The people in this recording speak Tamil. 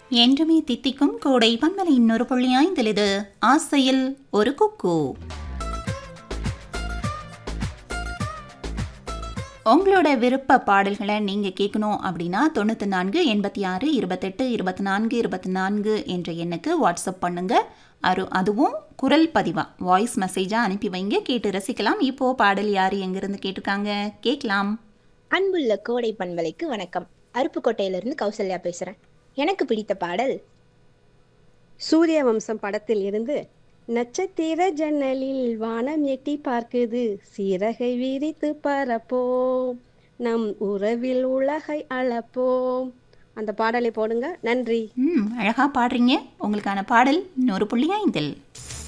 என்றுமே தித்திக்கும் கோடை பன்மலை இன்னொரு புள்ளியாய்ந்தல் இது ஆசையில் ஒரு குக்கு. உங்களோட விருப்ப பாடல்களை நீங்கள் கேட்கணும் அப்படின்னா 94 86 28 24 24 என்ற எண்ணுக்கு வாட்ஸ்அப் பண்ணுங்க. அதுவும் குரல் பதிவாக வாய்ஸ் மெசேஜாக அனுப்பி வைங்க, கேட்டு ரசிக்கலாம். இப்போது பாடல் யார் எங்கேருந்து கேட்டிருக்காங்க கேட்கலாம். அன்புள்ள கோடை பண்பலைக்கு வணக்கம். அருப்புக்கோட்டையிலிருந்து கௌசல்யா பேசுகிறேன். எனக்கு பிடித்த பாடல் சூரிய வம்சம் படத்தில் இருந்து நட்சத்திர ஜன்னலில் வானம் எட்டி பார்க்குது, சீரகை விரித்து பரப்போம், நம் உறவில் உலகை அளப்போம். அந்த பாடலை போடுங்க. நன்றி. அழகாக பாடுறீங்க. உங்களுக்கான பாடல் 100.5.